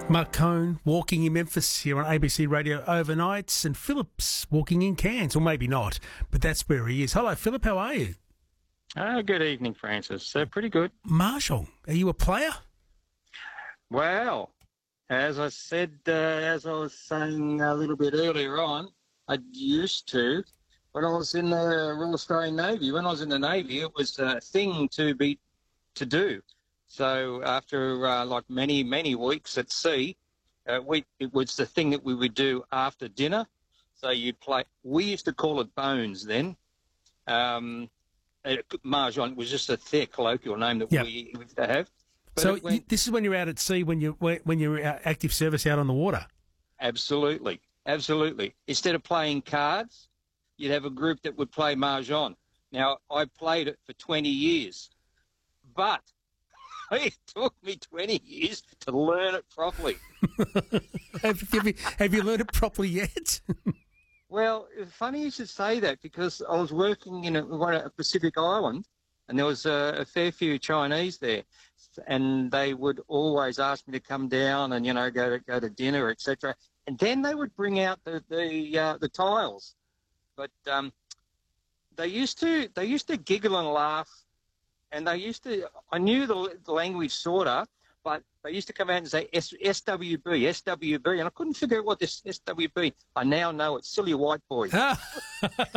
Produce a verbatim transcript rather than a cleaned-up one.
Mark Cohn walking in Memphis here on A B C Radio overnights, and Philip's walking in Cairns, or maybe not, but that's where he is. Hello, Philip, how are you? Uh, good evening, Francis. Uh, pretty good. Mahjong, are you a player? Well, as I said, uh, as I was saying a little bit earlier on, I used to. When I was in the Royal Australian Navy, when I was in the Navy, it was a thing to be to do. So after uh, like many, many weeks at sea, uh, we, it was the thing that we would do after dinner. So you'd play, we used to call it bones then. Um, it, Mahjong was just a fair colloquial name that Yep. we used to have. But So it went, you, this is when you're out at sea, when you're, when you're uh, active service out on the water? absolutely, absolutely. Instead of playing cards, you'd have a group that would play Mahjong. Now, I played it for twenty years, but it took me twenty years to learn it properly. have, have, you, have you learned it properly yet? Well, it's funny you should say that, because I was working in a, one- a Pacific island, and there was a, a fair few Chinese there, and they would always ask me to come down and, you know, go to go to dinner, et cetera. And then they would bring out the the uh, the tiles, but um, they used to they used to giggle and laugh. And they used to, I knew the, the language sort of, but they used to come out and say S, SWB, S W B, and I couldn't figure out what this S W B. I now know it's silly white boy.